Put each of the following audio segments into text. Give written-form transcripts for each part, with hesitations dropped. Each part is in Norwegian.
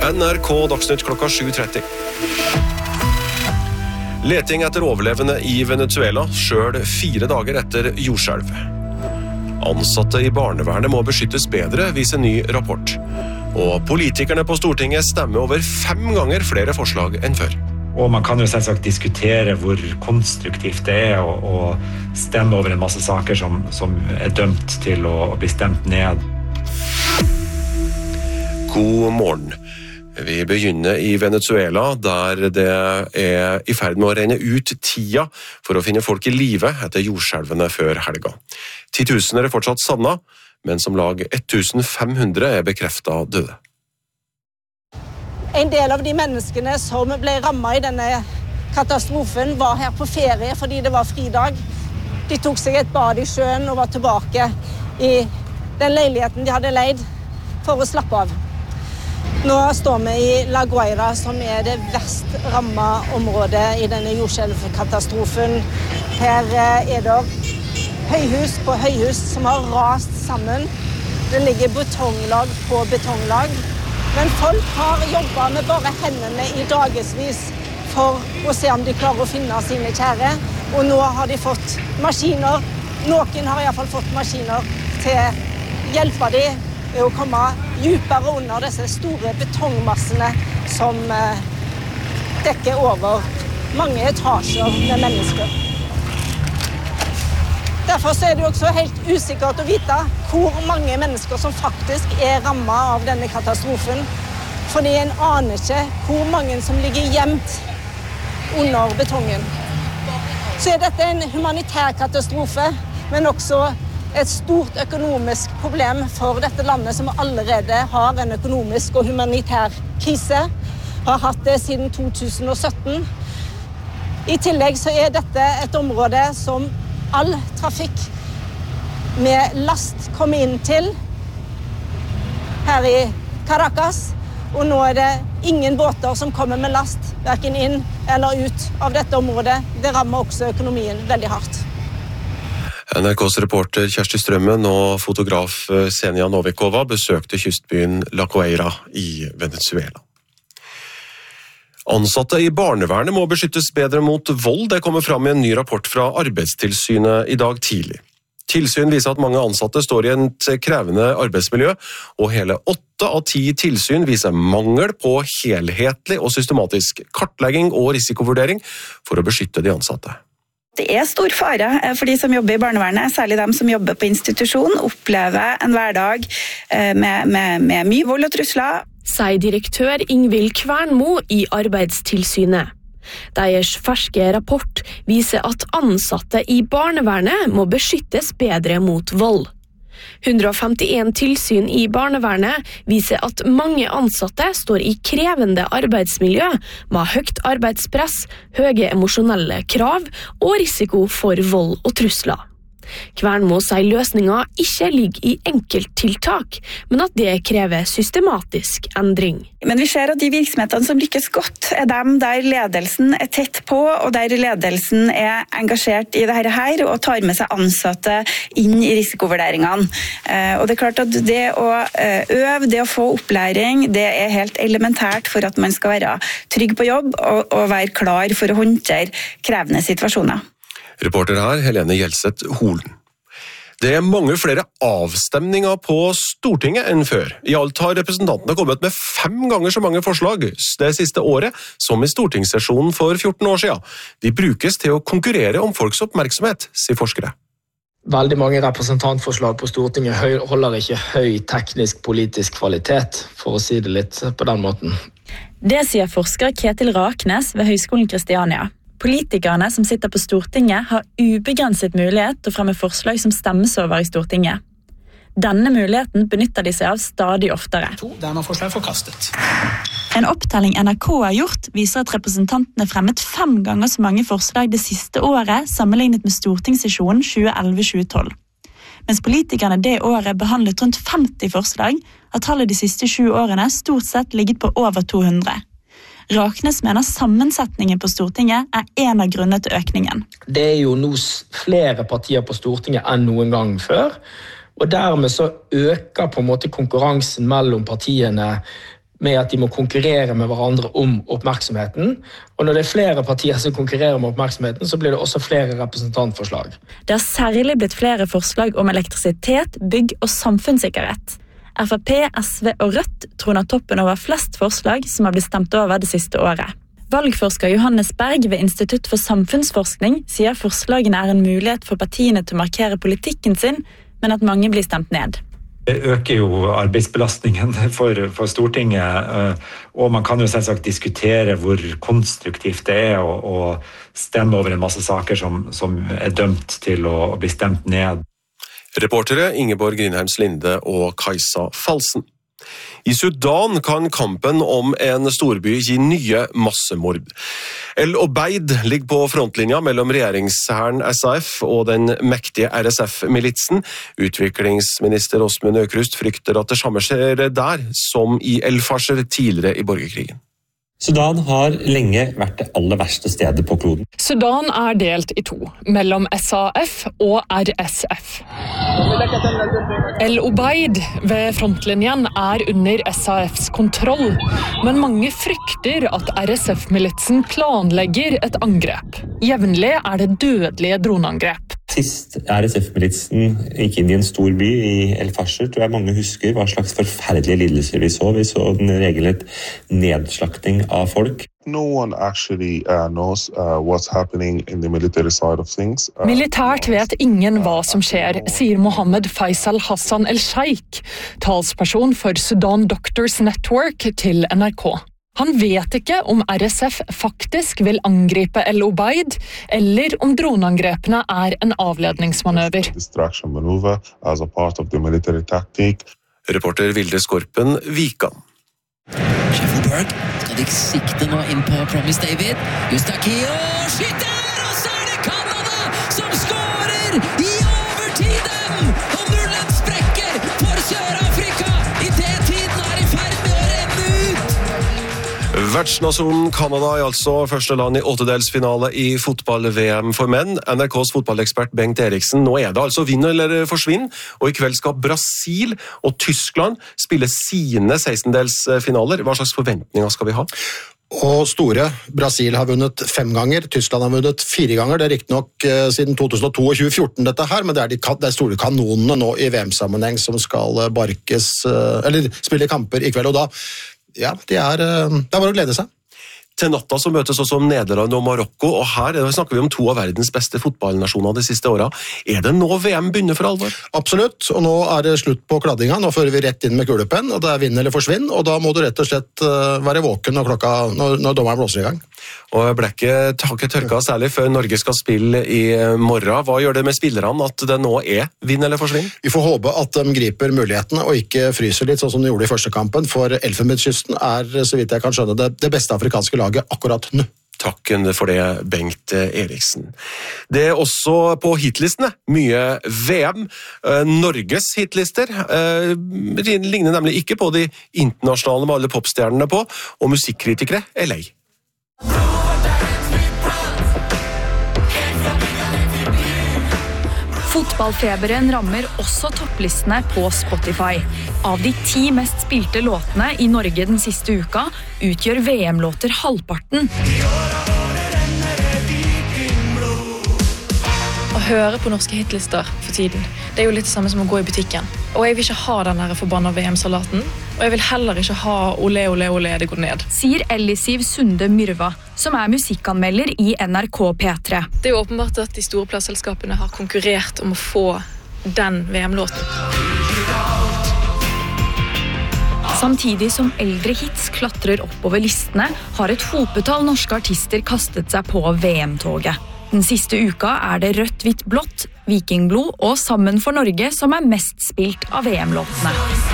NRK Dagsnytt klokka 7:30. Leting etter overlevende i Venezuela, selv 4 dager etter jordskjelv. Ansatte i barnevernet må beskyttes bedre, viser ny rapport. Og politikerne på Stortinget stemmer over 5 ganger flere forslag enn før. Og man kan jo selvsagt diskutere hvor konstruktivt det er å stemme over en masse saker som er dømt til å bli stemt ned. God morgen. Vi begynner i Venezuela, der det er i ferd med å renne ut tida for å finne folk i live etter jordskjelvene før helga. 10 000 er fortsatt savnet, mens om lag 1500 er bekreftet døde. En del av de menneskene som ble rammet i denne katastrofen var her på ferie fordi det var fridag. De tok seg et bad i sjøen og var tilbake i den leiligheten de hadde leid for å slappe av. Nå står vi i La Guaira, som er det verst rammede området i denne jordskjelvkatastrofen. Her er det høyhus på høyhus som har rast sammen. Det ligger betonglag på betonglag. Men folk har jobbet med bare hendene i dagesvis for å se om de klarer å finne sine kjære. Og nå har de fått maskiner. Noen har i hvert fall fått maskiner til å hjelpe dem ved å komme dypere under disse store betongmassene som dekker over mange etasjer med mennesker. Derfor er det også helt usikkert å vite hvor mange mennesker som faktisk er rammet av denne katastrofen, fordi en aner ikke hvor mange som ligger gjemt under betongen. Så er dette en humanitær katastrofe, men også et stort økonomisk problem for dette landet som allerede har en økonomisk og humanitær krise, har hatt det siden 2017. I tillegg så er dette et område som all trafikk med last kommer inn til her i Caracas, og nå er det ingen båter som kommer med last, hverken inn eller ut av dette området. Det rammer også økonomien veldig hardt. NRKs reporter Kjersti Strømmen og fotograf Senja Novikova besøkte kystbyen La Guaira i Venezuela. Ansatte i barnevernet må beskyttes bedre mot vold. Det kommer fram i en ny rapport fra Arbeidstilsynet i dag tidlig. Tilsyn viser at mange ansatte står i et krevende arbeidsmiljø, og hele 8 av 10 tilsyn viser mangel på helhetlig og systematisk kartlegging og risikovurdering for å beskytte de ansatte. Det er stor fare for de som jobber i barnevernet, særlig de som jobber på institusjon, opplever en hverdag med mye vold og trusler. Sier direktør Ingvild Kvernmo i Arbeidstilsynet. Deres ferske rapport viser at ansatte i barnevernet må beskyttes bedre mot vold. 151 tilsyn i barnevernet viser at mange ansatte står i krevende arbeidsmiljø med høyt arbeidspress, høye emosjonelle krav og risiko for vold og trusler. Kvernmo sier løsninga ikke ligger i enkelttiltak, men at det krever systematisk endring. Men vi ser at de virksomhetene som lykkes godt er dem der ledelsen er tett på, og der ledelsen er engasjert i dette her, og tar med seg ansatte inn i risikovurderingene. Og det er klart at det å øve, det å få opplæring, det er helt elementært for at man skal være trygg på jobb og være klar for å håndtere krevende situasjoner. Reporter her, Helene Gjelseth Holen. Det er mange flere avstemninger på Stortinget enn før. I alt har representantene kommet med 5 ganger så mange forslag det siste året som i stortingssesjonen for 14 år siden. De brukes til å konkurrere om folks oppmerksomhet, sier forskere. Veldig mange representantforslag på Stortinget holder ikke høy teknisk politisk kvalitet, for å si det litt på den måten. Det sier forsker Ketil Raknes ved Høgskolen Kristiania. Politikerne som sitter på Stortinget har ubegrenset mulighet til å fremme forslag som stemmes over i Stortinget. Denne muligheten benytter de seg av stadig oftere. Dermed forslag forkastet. En opptelling NRK har gjort viser at representantene fremmet 5 ganger så mange forslag det siste året sammenlignet med stortingssesjonen 2011-2012. Mens politikerne det året behandlet rundt 50 forslag, har tallet de siste 7 årene stort sett ligget på over 200. Raknes mener sammensetningen på Stortinget er en av grunnene til økningen. Det er jo nå flere partier på Stortinget enn noen gang før, og dermed så øker på en måte konkurransen mellom partiene med at de må konkurrere med hverandre om oppmerksomheten. Og når det flere partier som konkurrerer om oppmerksomheten, så blir det også flere representantforslag. Det har særlig blitt flere forslag om elektrisitet, bygg og samfunnssikkerhet. FrP, SV og Rødt troner toppen over flest forslag som har blitt stemt over det siste året. Valgforsker Johannes Berg ved Institutt for samfunnsforskning sier forslagene en mulighet for partiene til å markere politikken sin, men at mange blir stemt ned. Det øker jo arbeidsbelastningen for Stortinget, og man kan jo selvsagt diskutere hvor konstruktivt det å stemme over en masse saker som dømt til å bli stemt ned. Reportere Ingeborg Grindheims Linde og Kajsa Falsen. I Sudan kan kampen om en storby gi nye massemord. El Obeid ligger på frontlinja mellom regjeringshæren SAF og den mektige RSF-militsen. Utviklingsminister Åsmund Aukrust frykter at det samme skjer der som i El Fasher tidligere i borgerkrigen. Sudan har lenge vært det aller verste stedet på kloden. Sudan delt i to, mellom SAF og RSF. El Obeid ved frontlinjen under SAFs kontroll, men mange frykter at RSF-militsen planlegger et angrep. Jevnlig det dødelige droneangrep. Sist RSF-militsen gikk inn i en stor by i El Fasher, tror jeg mange husker hva slags forferdelige lidelser vi så. Vi så en regelrett nedslakting av folk. No one actually knows what's happening in the military side of things. Militært vet ingen hva som skjer, sier Mohammed Faisal Hassan El-Sheikh, talsperson for Sudan Doctors Network til NRK. Han vet ikke om RSF faktisk vil angripe El Obeid, eller om droneangrepene en avledningsmanøver. Distraction maneuver as a part of the military tactic. Reporter Vilde Skorpen, Vikan. Sheffield skal de sikte nå inn på Promise David. Justakio skyter, og så det Canada som skårer i overtiden! Og nullen sprekker for Sør-Afrika i det tiden i ferd med å renne ut! Vertsnasjonen Canada altså første land i åttedelsfinale i fotball-VM for menn. NRKs fotballekspert Bengt Eriksen, nå det altså vinn eller forsvinn, og i kveld skal Brasil og Tyskland spille sine 16-delsfinaler. Hva slags forventninger skal vi ha? Og store. Brasil har vunnet 5 ganger, Tyskland har vunnet 4 ganger. Det riktig nok siden 2002 og 2014 dette her, men det de store kanonene nå i VM-sammenheng som skal barkes, eller spille kamper i kveld, og da ja, det bare å glede seg. Til natta så møtes også Nederland og Marokko, og her snakker vi om 2 av verdens beste fotballnasjoner de siste årene. Det nå VM begynner for alvor? Absolutt, og nå det slutt på kladdinga. Nå fører vi rett inn med kulepenn, og det vinn eller forsvinn, og da må du rett og slett være våken når dommeren blåser i gang. Og blekket har ikke tørka særlig før Norge skal spille i morgen. Hva gjør det med spillerne at det nå vinn eller forsvinn? Vi får håpe at de griper mulighetene og ikke fryser litt sånn som de gjorde i første kampen, for Elfenbenskysten så vidt jeg kan skjønne, det beste afrikanske laget akkurat nå. Takken for det, Bengt Eriksen. Det også på hitlistene mye VM. Norges hitlister ligner nemlig ikke på de internasjonale med alle popstjernene på, og musikkritikere lei. Fotballfeberen rammer også topplistene på Spotify. Av de 10 mest spilte låtene i Norge den siste uka, utgjør VM-låter halvparten. Å høre på norske hitlister for tiden, det jo litt det samme som å gå i butikken. Og jeg vil ikke ha den der forbanna VM-salaten, og jeg vil heller ikke ha ole, ole, ole, det går ned. Sier Ellisiv Sunde Myrva, som musikkanmelder i NRK P3. Det jo åpenbart at de store plassselskapene har konkurrert om å få den VM-låten. Samtidig som eldre hits klatrer oppover listene, har et hopetall norske artister kastet seg på VM-toget. Den siste uka det Rødt, hvitt, blått, Vikingblod og Sammen for Norge som mest spilt av VM-låtene.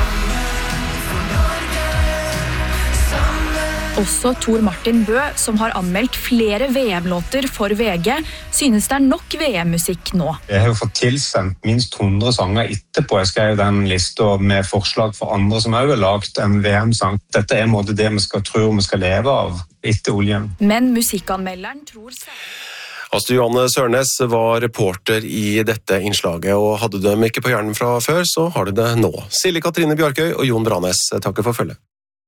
Også Tor Martin Bø, som har anmeldt flere VM-låter for VG, synes det nok VM-musikk nå. Jeg har jo fått tilsendt minst 100 sanger etterpå. Jeg skrev den lista med forslag for andre som også har lagt en VM-sang. Dette en måte det vi skal tro vi skal leve av etter oljen. Men musikkanmelderen tror seg... Astrid Johanne Sørnes var reporter i dette innslaget, og hadde de ikke på hjernen fra før, så har de det nå. Silje Katrine Bjarkøy og Jon Branes takker for følge.